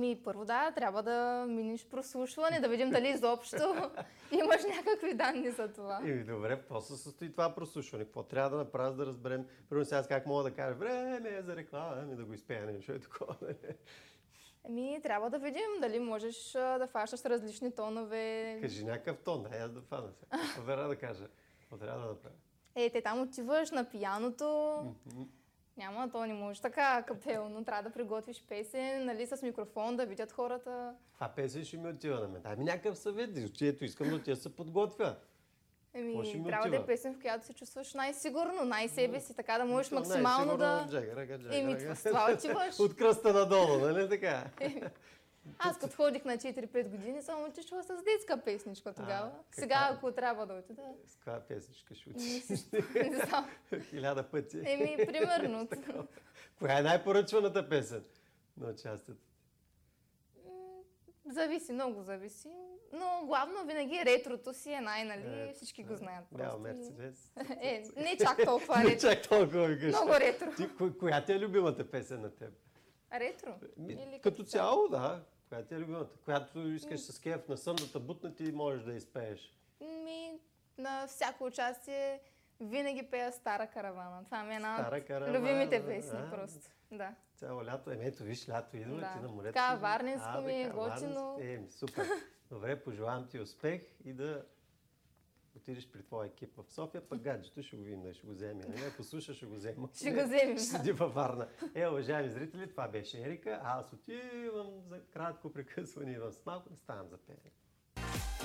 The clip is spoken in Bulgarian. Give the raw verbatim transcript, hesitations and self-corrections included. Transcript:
Еми, първо да, трябва да минеш прослушване, да видим дали изобщо имаш някакви данни за това. Еми, добре, какво се състои това прослушване? Какво трябва да направя, за да разберем? Примерно сега как мога да кажа, време е за реклама, ами да го изпея нещо и такова. Еми, трябва да видим дали можеш а, да фащаш различни тонове. Кажи някакъв тон, дай аз да фана се. Какво вера да кажа? Какво трябва да направя? Е, те там отиваш на пияното. Mm-hmm. Няма, то не може така капелно. Трябва да приготвиш песен, нали, с микрофон, да видят хората. Това песен ще ми отива на мен. Дай ми някакъв съвет, чието искам да отида се подготвя. Еми, трябва да е песен, в която се чувстваш най-сигурно, най-себе си, така да можеш максимално да... Джага, рага, джага, Еми, рага. с това отиваш. От кръста надолу, нали така? Еми, аз като ходих на четири-пет години, само отишла с детска песничка тогава. А, сега, ако трябва да отида... С каква песничка ще отидеш? Не знам. Хиляда пъти. Еми, примерно. Коя е най-поръчваната песен на участието? Зависи, много зависи. Но главно винаги ретрото си е най-нали, всички го знаят. Няма Мерцедес. Е, не чак толкова ретро. Не чак толкова викаш. Много ретро. Ти, ко, коя ти е любимата песен на теб? Ретро? Ми, Или като цяло, да. Коя ти е любимата? Която искаш с кеф на сън да те бутнат и можеш да изпееш? Ми, на всяко участие винаги пея Стара каравана. Това ми е една от любимите песни а, просто. Да. Цяло лято. Еми, ето виж, лято идва, да. Ти на морето. Така, варненско ми е готино. Еми, супер. Добре, пожелавам ти успех и да отидеш при твоя екип в София, пък гаджето ще го видим, да ще го вземе. Ако слуша, ще го взема. Ще го вземем. Ще седи във Варна. Е, уважаеми зрители, това беше Ерика. Аз отивам за кратко прекъсване и в с малко да ставам за пеене.